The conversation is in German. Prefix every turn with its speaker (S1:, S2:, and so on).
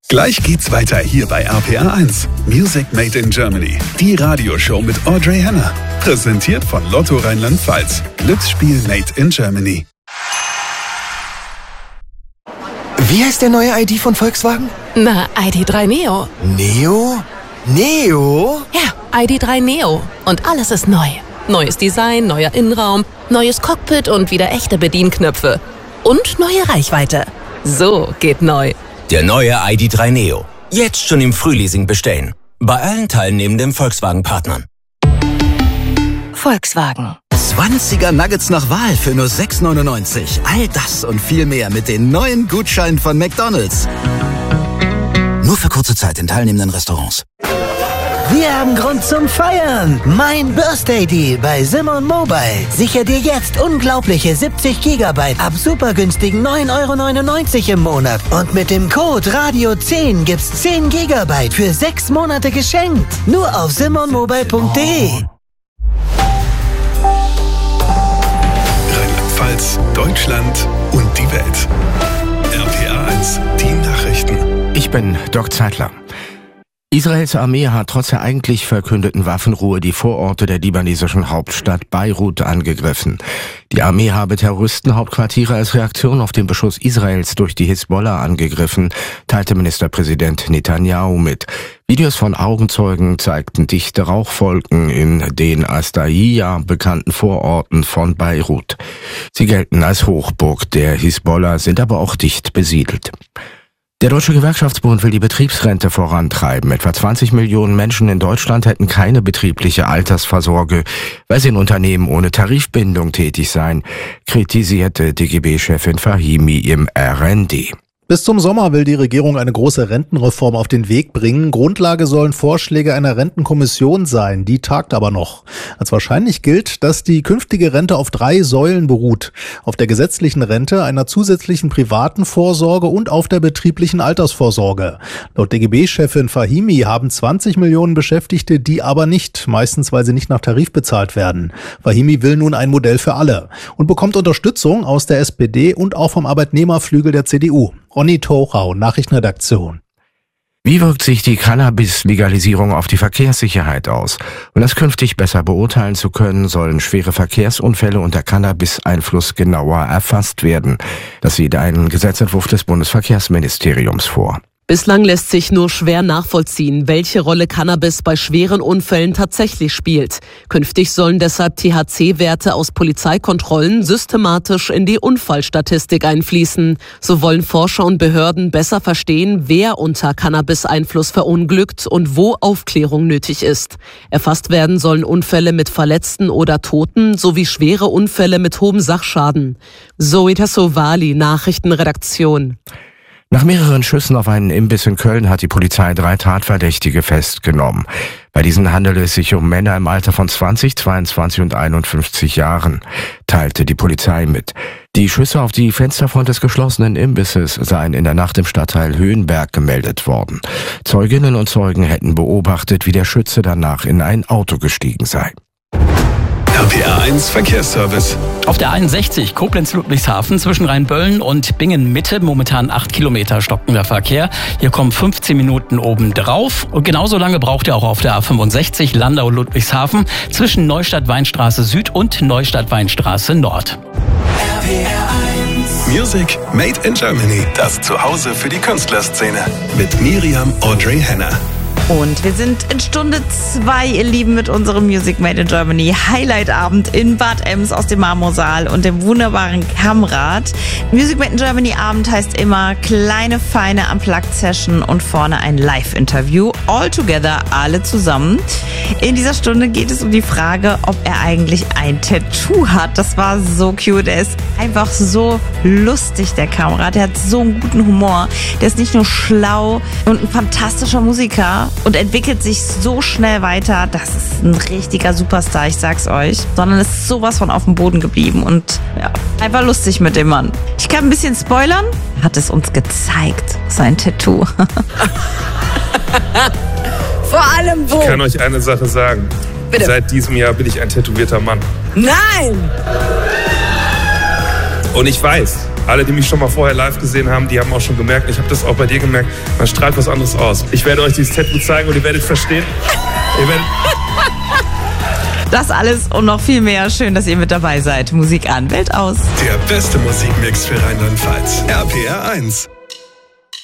S1: Gleich geht's weiter hier bei RPR 1. Music Made in Germany. Die Radioshow mit Audrey Henner. Präsentiert von Lotto Rheinland-Pfalz. Glücksspiel Made in Germany.
S2: Wie heißt der neue ID von Volkswagen?
S3: Na, ID.3 Neo.
S2: Neo? Neo?
S3: Ja, ID.3 Neo. Und alles ist neu. Neues Design, neuer Innenraum, neues Cockpit und wieder echte Bedienknöpfe. Und neue Reichweite. So geht neu.
S4: Der neue ID.3 Neo. Jetzt schon im Frühleasing bestellen. Bei allen teilnehmenden Volkswagen-Partnern.
S3: Volkswagen.
S2: 20er Nuggets nach Wahl für nur 6,99. All das und viel mehr mit den neuen Gutscheinen von McDonald's. Nur für kurze Zeit in teilnehmenden Restaurants.
S5: Wir haben Grund zum Feiern. Mein Birthday Deal bei Simon Mobile. Sicher dir jetzt unglaubliche 70 GB ab super günstigen 9,99 € im Monat. Und mit dem Code Radio10 gibt's 10 GB für 6 Monate geschenkt. Nur auf simonmobile.de.
S1: Rheinland-Pfalz, Deutschland und die Welt. RPR 1, die Nachrichten.
S6: Ich bin Doc Zeitler. Israels Armee hat trotz der eigentlich verkündeten Waffenruhe die Vororte der libanesischen Hauptstadt Beirut angegriffen. Die Armee habe Terroristenhauptquartiere als Reaktion auf den Beschuss Israels durch die Hisbollah angegriffen, teilte Ministerpräsident Netanyahu mit. Videos von Augenzeugen zeigten dichte Rauchwolken in den als Dahiya bekannten Vororten von Beirut. Sie gelten als Hochburg der Hisbollah, sind aber auch dicht besiedelt. Der Deutsche Gewerkschaftsbund will die Betriebsrente vorantreiben. Etwa 20 Millionen Menschen in Deutschland hätten keine betriebliche Altersvorsorge, weil sie in Unternehmen ohne Tarifbindung tätig seien, kritisierte DGB-Chefin Fahimi im RND.
S7: Bis zum Sommer will die Regierung eine große Rentenreform auf den Weg bringen. Grundlage sollen Vorschläge einer Rentenkommission sein. Die tagt aber noch. Als wahrscheinlich gilt, dass die künftige Rente auf 3 Säulen beruht. Auf der gesetzlichen Rente, einer zusätzlichen privaten Vorsorge und auf der betrieblichen Altersvorsorge. Laut DGB-Chefin Fahimi haben 20 Millionen Beschäftigte die aber nicht, meistens weil sie nicht nach Tarif bezahlt werden. Fahimi will nun ein Modell für alle und bekommt Unterstützung aus der SPD und auch vom Arbeitnehmerflügel der CDU. Ronny Thorau, Nachrichtenredaktion.
S6: Wie wirkt sich die Cannabis-Legalisierung auf die Verkehrssicherheit aus? Um das künftig besser beurteilen zu können, sollen schwere Verkehrsunfälle unter Cannabis-Einfluss genauer erfasst werden. Das sieht ein Gesetzentwurf des Bundesverkehrsministeriums vor.
S8: Bislang lässt sich nur schwer nachvollziehen, welche Rolle Cannabis bei schweren Unfällen tatsächlich spielt. Künftig sollen deshalb THC-Werte aus Polizeikontrollen systematisch in die Unfallstatistik einfließen. So wollen Forscher und Behörden besser verstehen, wer unter Cannabis-Einfluss verunglückt und wo Aufklärung nötig ist. Erfasst werden sollen Unfälle mit Verletzten oder Toten sowie schwere Unfälle mit hohem Sachschaden. Zoe Tassovali, Nachrichtenredaktion.
S6: Nach mehreren Schüssen auf einen Imbiss in Köln hat die Polizei 3 Tatverdächtige festgenommen. Bei diesen handelt es sich um Männer im Alter von 20, 22 und 51 Jahren, teilte die Polizei mit. Die Schüsse auf die Fensterfront des geschlossenen Imbisses seien in der Nacht im Stadtteil Höhenberg gemeldet worden. Zeuginnen und Zeugen hätten beobachtet, wie der Schütze danach in ein Auto gestiegen sei.
S1: RPR 1 Verkehrsservice.
S9: Auf der 61 Koblenz-Ludwigshafen zwischen Rheinböllen und Bingen-Mitte momentan 8 Kilometer stockender Verkehr. Hier kommen 15 Minuten oben drauf. Und genauso lange braucht ihr auch auf der A65 Landau-Ludwigshafen zwischen Neustadt-Weinstraße Süd und Neustadt-Weinstraße Nord.
S1: RPR 1 Music Made in Germany. Das Zuhause für die Künstlerszene. Mit Miriam Audrey Henner.
S10: Und wir sind in Stunde 2, ihr Lieben, mit unserem Music Made in Germany Highlight-Abend in Bad Ems aus dem Marmorsaal und dem wunderbaren Kammrad. Music Made in Germany Abend heißt immer kleine, feine Unplugged-Session und vorne ein Live-Interview. All together, alle zusammen. In dieser Stunde geht es um die Frage, ob er eigentlich ein Tattoo hat. Das war so cute. Er ist einfach so lustig, der Kammrad. Der hat so einen guten Humor. Der ist nicht nur schlau und ein fantastischer Musiker und entwickelt sich so schnell weiter. Das ist ein richtiger Superstar, ich sag's euch. Sondern ist sowas von auf dem Boden geblieben und ja, einfach lustig mit dem Mann. Ich kann ein bisschen spoilern. Er hat es uns gezeigt, sein Tattoo.
S3: Vor allem wo?
S11: Ich kann euch eine Sache sagen.
S3: Bitte?
S11: Seit diesem Jahr bin ich ein tätowierter Mann.
S3: Nein!
S11: Und ich weiß, Alle, die mich schon mal vorher live gesehen haben, die haben auch schon gemerkt, ich habe das auch bei dir gemerkt, man strahlt was anderes aus. Ich werde euch dieses Tattoo zeigen und ihr werdet verstehen.
S10: Das alles und noch viel mehr. Schön, dass ihr mit dabei seid. Musik an, Welt aus.
S1: Der beste Musikmix für Rheinland-Pfalz. RPR 1.